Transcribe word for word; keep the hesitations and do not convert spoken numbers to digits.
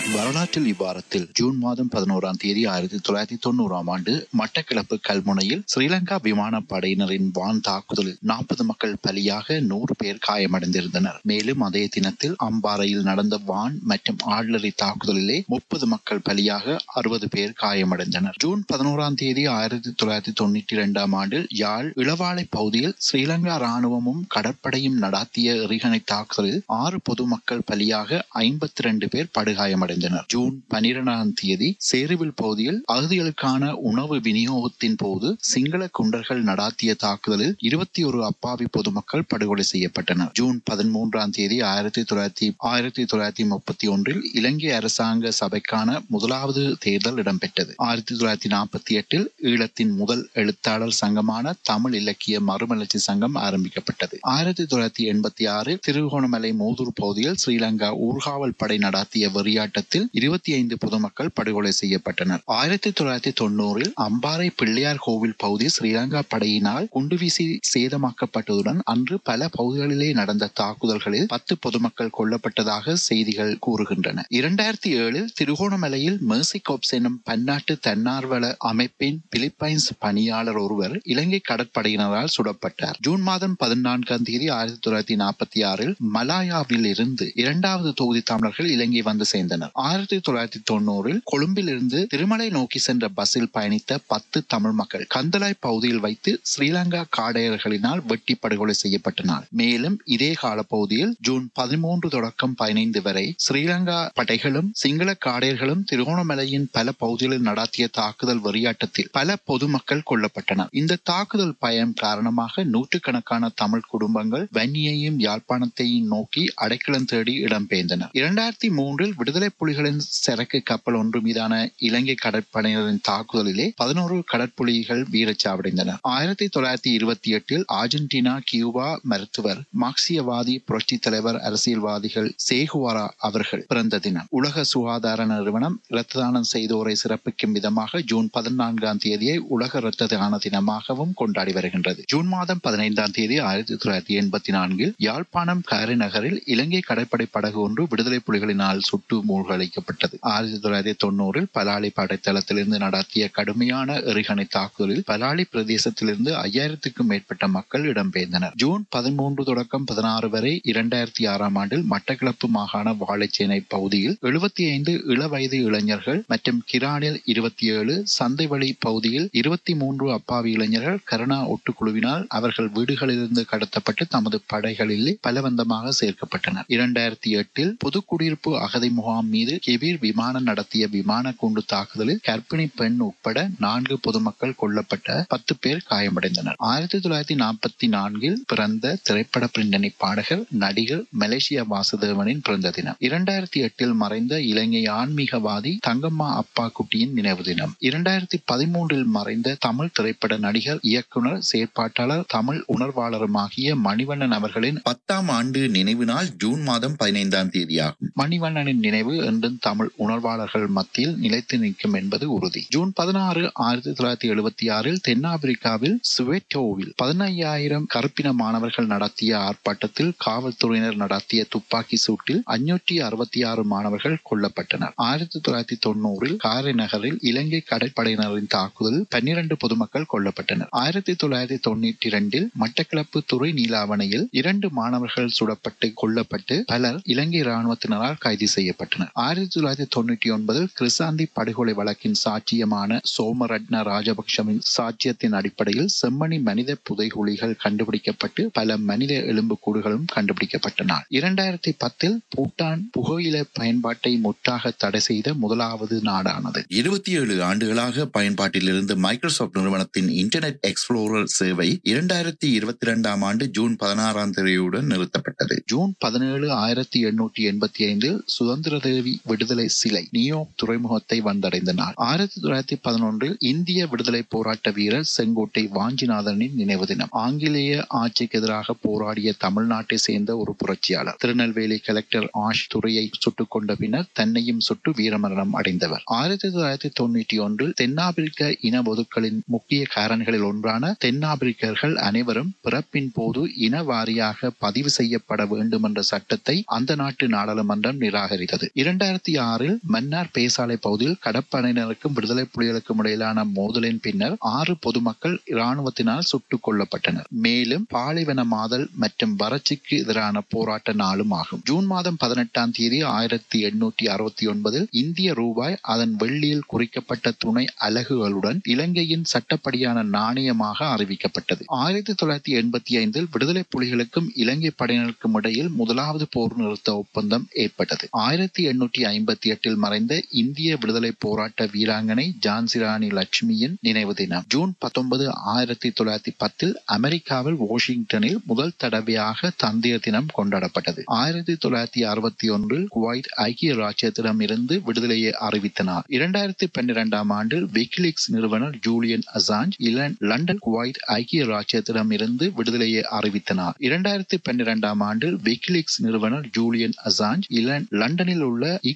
வரலாற்றில் இவ்வாரத்தில் ஜூன் மாதம் பதினோராம் தேதி ஆயிரத்தி தொள்ளாயிரத்தி தொண்ணூறாம் ஆண்டு மட்டக்களப்பு கல்முனையில் ஸ்ரீலங்கா விமானப்படையினரின் வான் தாக்குதலில் நாற்பது மக்கள் பலியாக நூறு பேர் காயமடைந்திருந்தனர். மேலும் அதே தினத்தில் அம்பாறையில் நடந்த வான் மற்றும் ஆட்லரி தாக்குதலிலே முப்பது மக்கள் பலியாக அறுபது பேர் காயமடைந்தனர். ஜூன் பதினோராம் தேதி ஆயிரத்தி தொள்ளாயிரத்தி தொண்ணூற்றி இரண்டாம் ஆண்டில் யாழ் இளவாலை பகுதியில் ஸ்ரீலங்கா ராணுவமும் கடற்படையும் நடாத்திய எறிகணை தாக்குதலில் ஆறு பொதுமக்கள் பலியாக ஐம்பத்தி இரண்டு பேர் படுகாயமடைந்தனர். ஜூன் பனிரெண்டாம் தேதி சேருவில் பகுதியில் அகதிகளுக்கான உணவு விநியோகத்தின் போது சிங்கள குண்டர்கள் நடாத்திய தாக்குதலில் இருபத்தி ஒரு அப்பாவி பொதுமக்கள் படுகொலை செய்யப்பட்டனர். ஜூன் பதிமூன்றாம் தேதி ஆயிரத்தி தொள்ளாயிரத்தி ஆயிரத்தி தொள்ளாயிரத்தி முப்பத்தி ஒன்றில் இலங்கை அரசாங்க சபைக்கான முதலாவது தேர்தல் இடம்பெற்றது. ஆயிரத்தி தொள்ளாயிரத்தி நாற்பத்தி எட்டில் ஈழத்தின் முதல் எழுத்தாளர் சங்கமான தமிழ் இலக்கிய மறுமலர்ச்சி சங்கம் ஆரம்பிக்கப்பட்டது. ஆயிரத்தி தொள்ளாயிரத்தி எண்பத்தி ஆறு திருகோணமலை மூதூர் பகுதியில் ஸ்ரீலங்கா ஊர்காவல் படை நடாத்திய வெறியாட்டத்தில் இருபத்தி ஐந்து பொதுமக்கள் படுகொலை செய்யப்பட்டனர். ஆயிரத்தி தொள்ளாயிரத்தி தொண்ணூறில் அம்பாறை பிள்ளையார் கோவில் பகுதி ஸ்ரீலங்கா படையினால் குண்டுவீசி சேதமாக்கப்பட்டதுடன் அன்று பல பகுதிகளிலே நடந்த தாக்குதல்களில் பத்து பொதுமக்கள் கொல்லப்பட்டதாக செய்திகள் கூறுகின்றன. இரண்டாயிரத்தி ஏழில் திருகோணமலையில் மெர்சி கோப்ஸ் எனும் பன்னாட்டு தன்னார்வல அமைப்பின் பிலிப்பைன்ஸ் பணியாளர் ஒருவர் இலங்கை கடற்படையினரால் சுடப்பட்டார். ஜூன் மாதம் பதினான்காம் தேதி ஆயிரத்தி தொள்ளாயிரத்தி நாற்பத்தி ஆறில் மலாயாவில் இருந்து இரண்டாவது தொகுதி தமிழர்கள் இலங்கை வந்து சேர்ந்தனர். ஆயிரத்தி தொள்ளாயிரத்தி தொண்ணூறில் கொழும்பில் இருந்து திருமலை நோக்கி சென்ற பஸ்ஸில் பயணித்த பத்து தமிழ் மக்கள் கந்தலாய் பகுதியில் வைத்து ஸ்ரீலங்கா காடையர்களினால் வெட்டி படுகொலை செய்யப்பட்டனர். மேலும் இதே கால பகுதியில் ஜூன் பதிமூன்று தொடக்கம் பதினைந்து வரை ஸ்ரீலங்கா படைகளும் சிங்கள காடையர்களும் திருகோணமலையின் பல பகுதிகளில் நடாத்திய தாக்குதல் வெறியாட்டத்தில் பல பொதுமக்கள் கொல்லப்பட்டனர். இந்த தாக்குதல் பயம் காரணமாக நூற்றுக்கணக்கான தமிழ் குடும்பங்கள் வன்னியையும் யாழ்ப்பாணத்தையும் நோக்கி அடைக்கலம் தேடி இடம்பெயர்ந்தனர். இரண்டாயிரத்தி மூன்றில் விடுதலை புலிகளின் சரக்கு கப்பல் ஒன்று மீதான இலங்கை கடற்படையினரின் தாக்குதலிலே பதினோரு கடற்புலிகள் வீரச்சாவடைந்தனர். ஆயிரத்தி தொள்ளாயிரத்தி இருபத்தி எட்டில் அர்ஜென்டினா கியூபா மருத்துவர் மார்க்சியவாதி புரட்சி தலைவர் அரசியல்வாதிகள் சேகுவாரா அவர்கள் பிறந்த தினம். உலக சுகாதார நிறுவனம் இரத்த தானம் செய்தோரை சிறப்பிக்கும் விதமாக ஜூன் பதினான்காம் தேதியை உலக இரத்த தான தினமாகவும் கொண்டாடி வருகின்றது. ஜூன் மாதம் பதினைந்தாம் தேதி ஆயிரத்தி தொள்ளாயிரத்தி எண்பத்தி நான்கில் யாழ்ப்பாணம் காரை நகரில் இலங்கை கடற்படை படகு ஒன்று விடுதலை புலிகளினால் சுட்டு மூழ்கடிக்கப்பட்டது. ஆயிரத்தி தொள்ளாயிரத்தி தொண்ணூறில் பலாலி படைத்தளத்திலிருந்து நடத்திய கடுமையான எறிகணை தாக்குதலில் பலாலி பிரதேசத்திலிருந்து ஐயாயிரத்துக்கும் மேற்பட்ட மக்கள் இடம்பெயர்ந்தனர். ஜூன் பதிமூன்று தொடக்கம் பதினாறு வரை இரண்டாயிரத்தி ஆறாம் ஆண்டில் மட்டக்களப்பு மாகாண வாழைச்சேனை பகுதியில் எழுபத்தி ஐந்து இளவயது இளைஞர்கள் மற்றும் கிரானில் இருபத்தி ஏழு சந்தைவழி பகுதியில் இருபத்தி மூன்று அப்பாவி இளைஞர்கள் கருணா ஒட்டுக்குழுவினால் அவர்கள் வீடுகளிலிருந்து கடத்தப்பட்டு தமது படைகளில் பலவந்தமாக சேர்க்கப்பட்டனர். இரண்டாயிரத்தி எட்டில் பொதுக்குடியிருப்பு அகதி முகாம் மீது கெபீர் விமானம் நடத்திய விமான குண்டு தாக்குதலில் கர்ப்பிணி பெண் உட்பட நான்கு பொதுமக்கள் கொல்லப்பட்ட பத்து பேர் காயமடைந்தனர். ஆயிரத்தி தொள்ளாயிரத்தி நாற்பத்தி நான்கில் பிறந்த திரைப்பட பின்னணி பாடகர் நடிகர் மலேசியா வாசுதேவனின் பிறந்த தினம். இரண்டாயிரத்தி எட்டில் மறைந்த இலங்கை ஆன்மீகவாதி தங்கம்மா அப்பா குட்டியின் நினைவு தினம். இரண்டாயிரத்தி பதிமூன்றில் மறைந்த தமிழ் திரைப்பட நடிகர் இயக்குனர் செயற்பாட்டாளர் தமிழ் உணர்வாளருமாகிய மணிவண்ணன் அவர்களின் பத்தாம் ஆண்டு நினைவு நாள் ஜூன் மாதம் பதினைந்தாம் தேதியாகும். மணிவண்ணனின் நினைவு என்றும் தமிழ் உணர்வாளர்கள் மத்தியில் நிலைத்து நிற்கும் என்பது உறுதி. ஜூன் பதினாறு ஆயிரத்தி தொள்ளாயிரத்தி எழுபத்தி ஆறில் தென்னாப்பிரிக்காவில் சுவேட்டோவில் பதினையாயிரம் கருப்பின மாணவர்கள் நடத்திய ஆர்ப்பாட்டத்தில் காவல்துறையினர் நடத்திய துப்பாக்கி சூட்டில் அஞ்சூற்றி அறுபத்தி ஆறு மாணவர்கள் கொல்லப்பட்டனர். ஆயிரத்தி தொள்ளாயிரத்தி தொண்ணூறில் காரை நகரில் இலங்கை கடற்படையினரின் தாக்குதலில் பன்னிரண்டு பொதுமக்கள் கொல்லப்பட்டனர். ஆயிரத்தி தொள்ளாயிரத்தி தொண்ணூற்றி இரண்டில் மட்டக்களப்பு துறை நீலாவணையில் இரண்டு மாணவர்கள் சுடப்பட்டு கொல்லப்பட்டு பலர் இலங்கை இராணுவத்தினரால் கைது செய்யப்பட்டனர். ஆயிரத்தி தொள்ளாயிரத்தி தொண்ணூற்றி ஒன்பதில் கிருசாந்தி படுகொலை வழக்கின் சாட்சியமான சோமரட்ன ராஜபக்ஷவின் சாட்சியத்தின் அடிப்படையில் செம்மணி மனித புதைகுழிகள் கண்டுபிடிக்கப்பட்டு பல மனித எலும்பு கூடுகளும் கண்டுபிடிக்கப்பட்டன. இரண்டாயிரத்தி பத்தில் பூட்டான் புகையில பயன்பாட்டை முற்றாக தடை செய்த முதலாவது நாடானது. இருபத்தி ஏழு ஆண்டுகளாக பயன்பாட்டில் இருந்து மைக்ரோசாப்ட் நிறுவனத்தின் இன்டர்நெட் எக்ஸ்ப்ளோரர் சேவை இரண்டாயிரத்தி இருபத்தி இரண்டாம் ஆண்டு ஜூன் பதினாறாம் தேதியுடன் நிறுத்தப்பட்டது. ஜூன் பதினேழு ஆயிரத்தி எண்ணூற்றி எண்பத்தி ஐந்தில் சுதந்திர தேவி விடுதலை சிலை நியூயார்க் துறைமுகத்தை வந்தடைந்த நாள். ஆயிரத்தி தொள்ளாயிரத்தி பதினொன்றில் இந்திய விடுதலை போராட்ட வீரர் செங்கோட்டை வாஞ்சிநாதனின் நினைவு தினம். ஆங்கிலேய ஆட்சிக்கு எதிராக போராடிய தமிழ்நாட்டை சேர்ந்த ஒரு புரட்சியாளர். திருநெல்வேலி கலெக்டர் ஆஷ் துரையை சுட்டுக் கொண்ட பின்னர் தன்னையும் சுட்டு வீரமரணம் அடைந்தவர். ஆயிரத்தி தொள்ளாயிரத்தி தொண்ணூற்றி ஒன்றில் தென்னாப்பிரிக்க இன ஒதுக்கலின் முக்கிய காரணிகளில் ஒன்றான தென்னாப்பிரிக்கர்கள் அனைவரும் பிறப்பின் போது இன வாரியாக பதிவு செய்யப்பட வேண்டும் என்ற சட்டத்தை அந்த நாட்டு நாடாளுமன்றம் நீதிமன்றம் நிராகரித்தது. இரண்டாயிரத்தி ஆறில் மன்னார் பேசாலை பகுதியில் கடற்படையினருக்கும் விடுதலை புலிகளுக்கும் இடையிலான மோதலின் பின்னர் ஆறு பொதுமக்கள் இராணுவத்தினால் சுட்டுக் கொல்லப்பட்டனர். மேலும் பாலைவனமாதல் மற்றும் வறட்சிக்கு எதிரான போராட்ட நாளும் ஆகும். ஜூன் மாதம் பதினெட்டாம் தேதி ஆயிரத்தி எண்ணூற்றி அறுபத்தி ஒன்பதில் இந்திய ரூபாய் அதன் வெள்ளியில் குறிக்கப்பட்ட துணை அலகுகளுடன் இலங்கையின் சட்டப்படியான நாணயமாக அறிவிக்கப்பட்டது. ஆயிரத்தி தொள்ளாயிரத்தி எண்பத்தி ஐந்தில் விடுதலை புலிகளுக்கும் இலங்கை படையினருக்கும் இடையில் முதலாவது போர் நிறுத்த ஒப்பந்தம் ஏற்பட்டது. ஆயிரத்தி எண்ணூற்றி ஐம்பத்தி எட்டில் மறைந்த இந்திய விடுதலை போராட்ட வீராங்கனை ஜான்சி ராணி லட்சுமியின் நினைவு தினம் ஜூன் பத்தொன்பது ஆயிரத்தி தொள்ளாயிரத்தி பத்தில் அமெரிக்காவில் வாஷிங்டனில் முதல் தடவையாக தந்தையர் தினம் கொண்டாடப்பட்டது. ஆயிரத்தி தொள்ளாயிரத்தி அறுபத்தி ஒன்றில் குவைத் ஐக்கிய ராஜ்யத்திடம் இருந்து விடுதலையை அறிவித்தனர். இரண்டாயிரத்தி பன்னிரெண்டாம் ஆண்டில் விக்கிலீக்ஸ் நிறுவனர் ஜூலியன் அசாஞ்ச் லண்டன் குவைத் ஐக்கிய ராஜ்யத்திடம் இருந்து விடுதலையை அறிவித்தனர். இரண்டாயிரத்தி பன்னிரெண்டாம் ஆண்டில் விக்கிலீக்ஸ் நிறுவனர் ஜூலியன் அசாஞ்ச் லண்டனில் உள்ள